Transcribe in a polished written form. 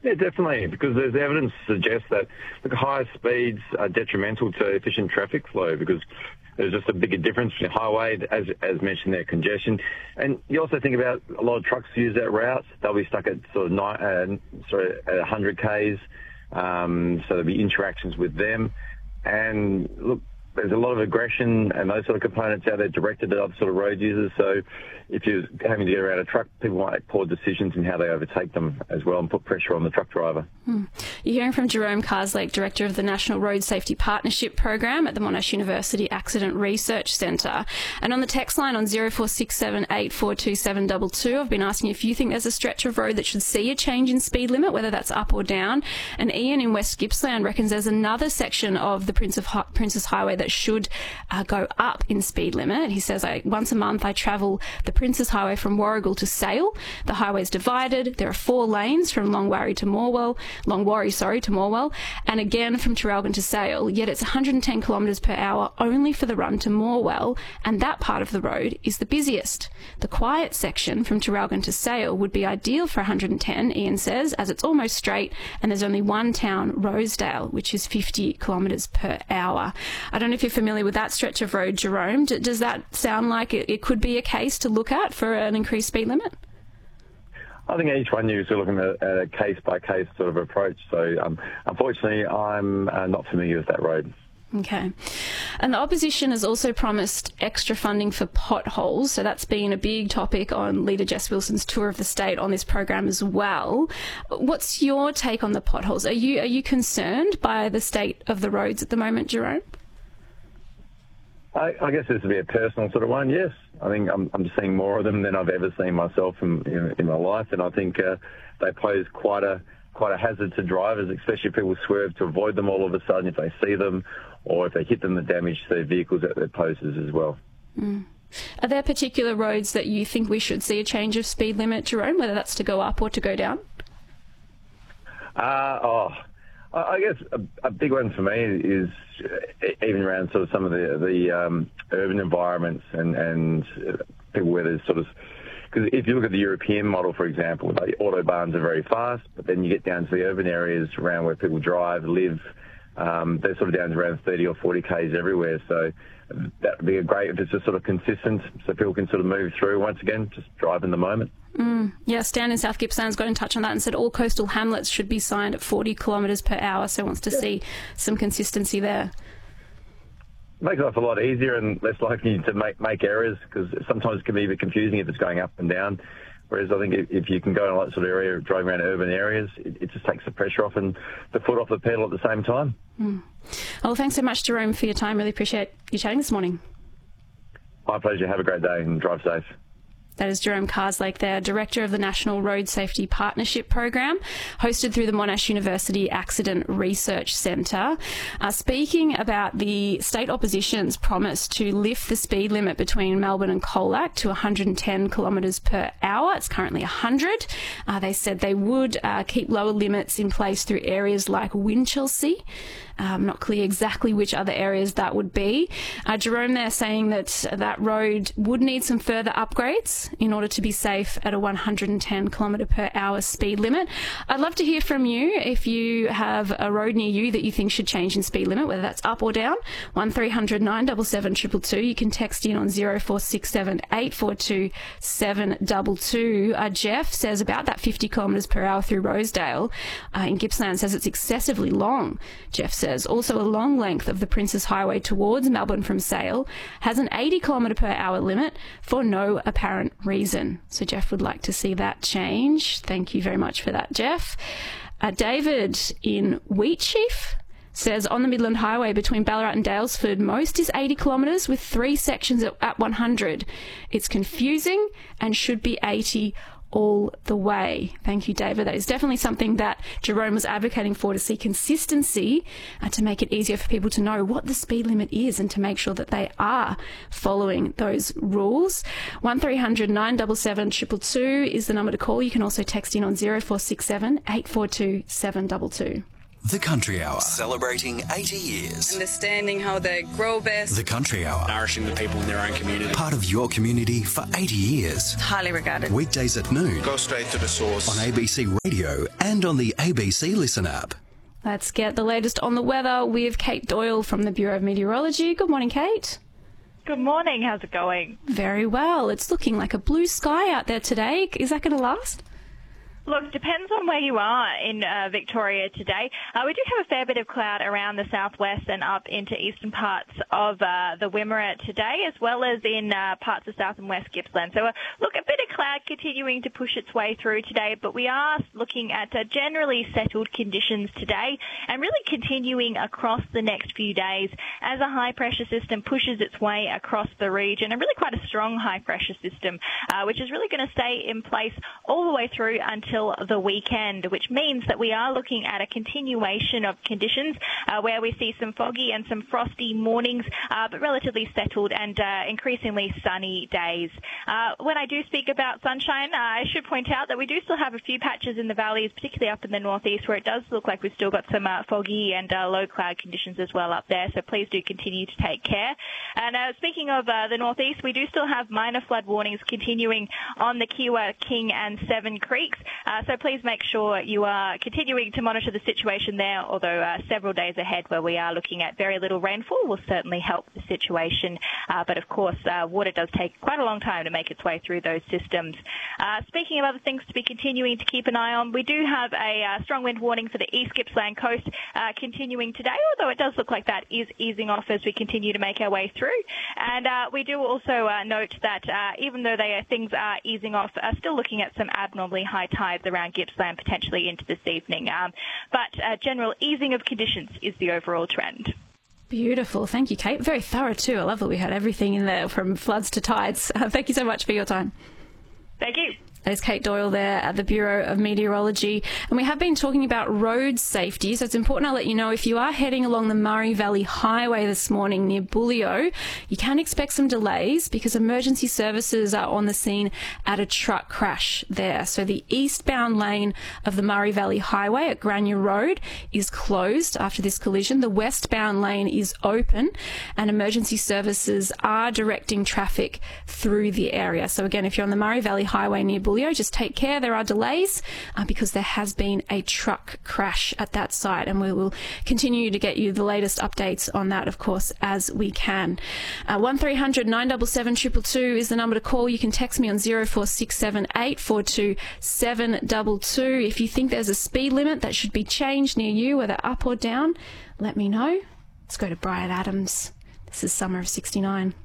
Yeah, definitely, because there's evidence to suggest that the higher speeds are detrimental to efficient traffic flow because there's just a bigger difference in highway, as mentioned there, congestion. And you also think about a lot of trucks use that route. They'll be stuck at sort of at 100 Ks, so there'll be interactions with them. And look, there's a lot of aggression and those sort of components out there directed at other sort of road users. So if you're having to get around a truck, people might make poor decisions in how they overtake them as well and put pressure on the truck driver. You're hearing from Jerome Carslake, Director of the National Road Safety Partnership Program at the Monash University Accident Research Centre. And on the text line on 0467 842 722, I've been asking if you think there's a stretch of road that should see a change in speed limit, whether that's up or down. And Ian in West Gippsland reckons there's another section of the Princess Highway that should go up in speed limit. He says, once a month I travel the Princess Highway from Warragul to Sale. The highway's divided. There are 4 lanes from Longwarry to Morwell, and again from Traralgon to Sale, yet it's 110 kilometres per hour only for the run to Morwell, and that part of the road is the busiest. The quiet section from Traralgon to Sale would be ideal for 110, Ian says, as it's almost straight and there's only one town, Rosedale, which is 50 kilometres per hour. I don't know if you're familiar with that stretch of road, Jerome. Does that sound like it could be a case to look at for an increased speed limit? I think each one you're looking at a case-by-case sort of approach. So, unfortunately, I'm not familiar with that road. Okay. And the opposition has also promised extra funding for potholes. So that's been a big topic on Leader Jess Wilson's tour of the state on this program as well. What's your take on the potholes? Are you concerned by the state of the roads at the moment, Jerome? I guess this would be a personal sort of one, yes. I think I'm seeing more of them than I've ever seen myself in my life, and I think they pose quite a hazard to drivers, especially if people swerve to avoid them all of a sudden if they see them, or if they hit them, the damage to their vehicles that it poses as well. Are there particular roads that you think we should see a change of speed limit, Jerome, whether that's to go up or to go down? I guess a big one for me is even around sort of some of the urban environments and people where there's sort of, because if you look at the European model, for example, the autobahns are very fast, but then you get down to the urban areas around where people drive, live, they're sort of down to around 30 or 40 Ks everywhere. So that would be a great, if it's just sort of consistent so people can sort of move through once again, just drive in the moment. Yeah, Stan in South Gippsland's got in touch on that and said all coastal hamlets should be signed at 40 kilometres per hour, so wants to see some consistency there. Makes life a lot easier and less likely to make errors, because sometimes it can be a bit confusing if it's going up and down. Whereas I think if you can go in a lot sort of area, driving around urban areas, it just takes the pressure off and the foot off the pedal at the same time. Well, thanks so much, Jerome, for your time. Really appreciate you chatting this morning. My pleasure. Have a great day and drive safe. That is Jerome Carslake there, Director of the National Road Safety Partnership Program, hosted through the Monash University Accident Research Centre. Speaking about the state opposition's promise to lift the speed limit between Melbourne and Colac to 110 kilometres per hour. It's currently 100. They said they would keep lower limits in place through areas like Winchelsea. Not clear exactly which other areas that would be. Jerome there saying that that road would need some further upgrades in order to be safe at a 110 kilometre per hour speed limit. I'd love to hear from you if you have a road near you that you think should change in speed limit, whether that's up or down. 1300 977 222. You can text in on 0467 842 722. Jeff says about that 50 kilometres per hour through Rosedale in Gippsland, says it's excessively long. Jeff says also a long length of the Princess Highway towards Melbourne from Sale has an 80 kilometre per hour limit for no apparent reason. So Jeff would like to see that change. Thank you very much for that, Jeff. David in Wheatsheaf says on the Midland Highway between Ballarat and Daylesford, most is 80 kilometres with 3 sections at 100. It's confusing and should be 80 all the way. Thank you, David. That is definitely something that Jerome was advocating for, to see consistency, to make it easier for people to know what the speed limit is and to make sure that they are following those rules. 1300 977 222 is the number to call. You can also text in on 0467 842 722. The Country Hour. Celebrating 80 years. Understanding how they grow best. The Country Hour. Nourishing the people in their own community. Part of your community for 80 years. Highly regarded. Weekdays at noon. Go straight to the source. On ABC Radio and on the ABC Listen app. Let's get the latest on the weather with Kate Doyle from the Bureau of Meteorology. Good morning, Kate. Good morning. How's it going? Very well. It's looking like a blue sky out there today. Is that going to last? Look, depends on where you are in Victoria today. We do have a fair bit of cloud around the southwest and up into eastern parts of the Wimmera today, as well as in parts of south and west Gippsland. So, look, a bit of cloud continuing to push its way through today, but we are looking at generally settled conditions today and really continuing across the next few days as a high-pressure system pushes its way across the region, and really quite a strong high-pressure system, which is really going to stay in place all the way through until the weekend, which means that we are looking at a continuation of conditions where we see some foggy and some frosty mornings, but relatively settled and increasingly sunny days. When I do speak about sunshine, I should point out that we do still have a few patches in the valleys, particularly up in the northeast, where it does look like we've still got some foggy and low cloud conditions as well up there, so please do continue to take care. And speaking of the northeast, we do still have minor flood warnings continuing on the Kiewa, King and Seven Creeks. So please make sure you are continuing to monitor the situation there, although several days ahead where we are looking at very little rainfall will certainly help the situation. But of course, water does take quite a long time to make its way through those systems. Speaking of other things to be continuing to keep an eye on, we do have a strong wind warning for the East Gippsland coast continuing today, although it does look like that is easing off as we continue to make our way through. And we do also note that even though things are easing off, still looking at some abnormally high tides around Gippsland potentially into this evening. But general easing of conditions is the overall trend. Beautiful. Thank you, Kate. Very thorough too. I love that we had everything in there from floods to tides. Thank you so much for your time. Thank you. There's Kate Doyle there at the Bureau of Meteorology. And we have been talking about road safety, so it's important I let you know if you are heading along the Murray Valley Highway this morning near Bullio, you can expect some delays because emergency services are on the scene at a truck crash there. So the eastbound lane of the Murray Valley Highway at Grania Road is closed after this collision. The westbound lane is open and emergency services are directing traffic through the area. So again, if you're on the Murray Valley Highway near Bullio, just take care. There are delays because there has been a truck crash at that site, and we will continue to get you the latest updates on that, of course, as we can. 1300 977 222 is the number to call. You can text me on 0467 842 722. If you think there's a speed limit that should be changed near you, whether up or down, let me know. Let's go to Bryan Adams. This is Summer of '69.